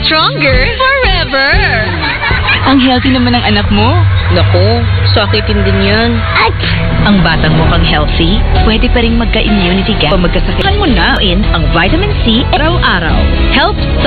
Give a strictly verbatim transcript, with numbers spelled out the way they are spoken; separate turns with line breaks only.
stronger forever.
Ang healthy naman ng anak mo.
Naku, sakitin din yan.
Ang batang mukhang healthy, pwede pa rin magka-immunity gap o magkasakit. Mo na in ang vitamin C araw-araw. Helps